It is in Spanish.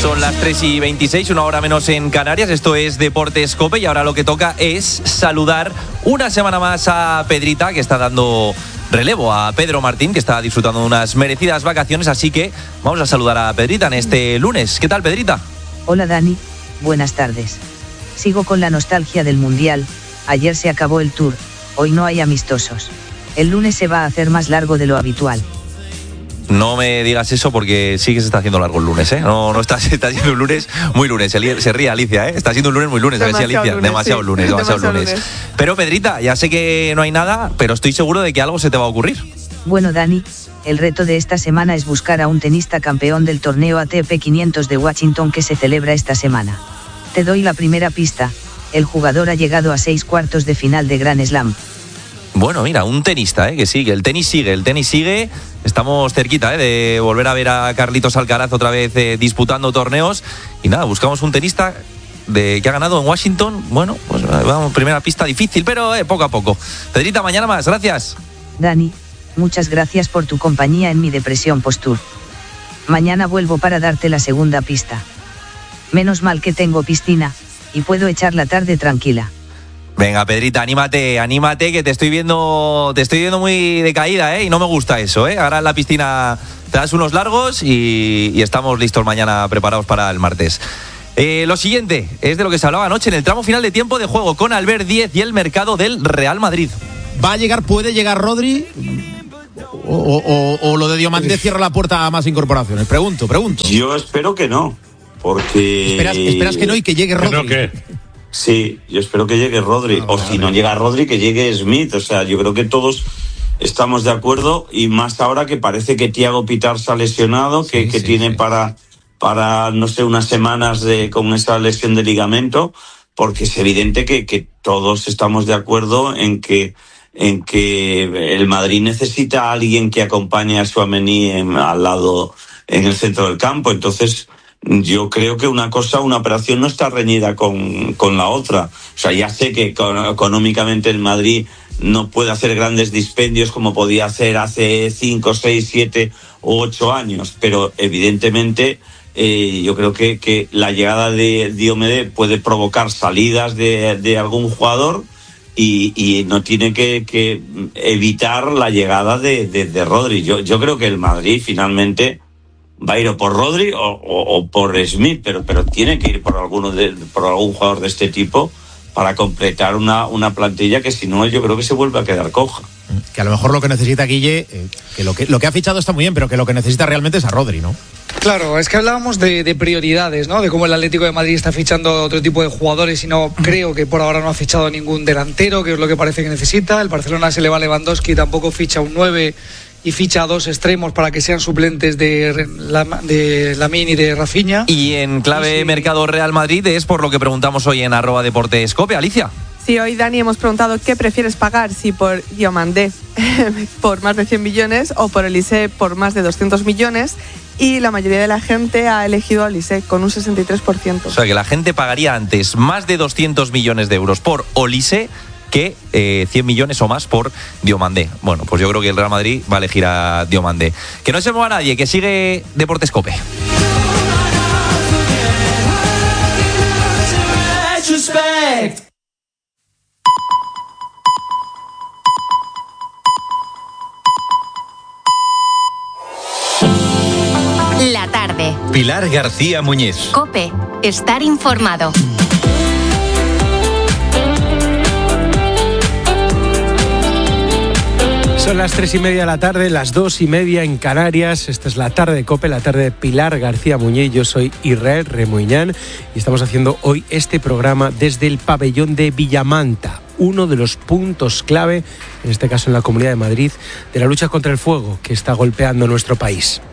Son las 3:26, una hora menos en Canarias. Esto es Deportes COPE y ahora lo que toca es saludar una semana más a Pedrita, que está dando relevo a Pedro Martín, que está disfrutando de unas merecidas vacaciones. Así que vamos a saludar a Pedrita en este lunes. ¿Qué tal, Pedrita? Hola, Dani. Buenas tardes. Sigo con la nostalgia del Mundial. Ayer se acabó el Tour. Hoy no hay amistosos. El lunes se va a hacer más largo de lo habitual. No me digas eso porque sí que se está haciendo largo el lunes, ¿eh? No está siendo un lunes muy lunes. Se ríe Alicia, ¿eh? Está siendo un lunes muy lunes. Demasiado a ver si Alicia. Lunes, demasiado sí. lunes. Pero Pedrita, ya sé que no hay nada, pero estoy seguro de que algo se te va a ocurrir. Bueno, Dani, el reto de esta semana es buscar a un tenista campeón del torneo ATP 500 de Washington que se celebra esta semana. Te doy la primera pista. El jugador ha llegado a 6 cuartos de final de Grand Slam. Bueno, mira, un tenista, que sigue. El tenis sigue. Estamos cerquita, de volver a ver a Carlitos Alcaraz otra vez disputando torneos. Y nada, buscamos un tenista que ha ganado en Washington. Bueno, pues vamos, primera pista difícil, pero poco a poco. Pedrita, mañana más, gracias. Dani, muchas gracias por tu compañía en mi depresión post-tour. Mañana vuelvo para darte la segunda pista. Menos mal que tengo piscina y puedo echar la tarde tranquila. Venga, Pedrita, anímate, que te estoy viendo muy decaída, y no me gusta eso, Ahora en la piscina te das unos largos y estamos listos mañana, preparados para el martes. Lo siguiente es de lo que se hablaba anoche en el tramo final de tiempo de juego con Albert Díez y el mercado del Real Madrid. ¿Puede llegar Rodri? ¿O lo de Diomandé cierra la puerta a más incorporaciones? Pregunto. Yo espero que no, porque... ¿Esperas que no y que llegue Rodri? ¿No qué? Sí, yo espero que llegue Rodri. Si no llega Rodri, que llegue Smith. O sea, yo creo que todos estamos de acuerdo, y más ahora que parece que Thiago Pittar se ha lesionado, que tiene para no sé, unas semanas con esa lesión de ligamento, porque es evidente que todos estamos de acuerdo en que el Madrid necesita a alguien que acompañe a Tchouaméni al lado, en el centro del campo. Entonces, yo creo que una operación no está reñida con la otra. O sea, ya sé que económicamente el Madrid no puede hacer grandes dispendios como podía hacer hace 5, 6, 7 u 8 años, pero evidentemente yo creo que la llegada de Diomandé puede provocar salidas de algún jugador y no tiene que evitar la llegada de Rodri. Yo creo que el Madrid finalmente va a ir o por Rodri o por Smith, pero tiene que ir por algún jugador de este tipo para completar una plantilla que, si no, yo creo que se vuelve a quedar coja. Que a lo mejor lo que necesita Guille, que lo que ha fichado está muy bien, pero que lo que necesita realmente es a Rodri, ¿no? Claro, es que hablábamos de prioridades, ¿no? De cómo el Atlético de Madrid está fichando otro tipo de jugadores y no creo que por ahora no ha fichado ningún delantero, que es lo que parece que necesita. El Barcelona se le va a Lewandowski, tampoco ficha un 9 y ficha a 2 extremos para que sean suplentes de Lamine y de Rafinha. Y en clave mercado Real Madrid es por lo que preguntamos hoy en @deportescope. Alicia. Sí, hoy, Dani, hemos preguntado qué prefieres pagar, si por Diomandé por más de 100 millones o por Olise por más de 200 millones. Y la mayoría de la gente ha elegido a Olise con un 63%. O sea, que la gente pagaría antes más de 200 millones de euros por Olise que 100 millones o más por Diomandé. Bueno, pues yo creo que el Real Madrid va a elegir a Diomandé. Que no se mueva nadie, que sigue Deportes COPE. La tarde. Pilar García Muñiz. COPE. Estar informado. Son las 3:30 de la tarde, las 2:30 en Canarias. Esta es la tarde de COPE, la tarde de Pilar García Muñiz. Yo soy Israel Remuñán y estamos haciendo hoy este programa desde el pabellón de Villamanta, uno de los puntos clave, en este caso en la Comunidad de Madrid, de la lucha contra el fuego que está golpeando nuestro país.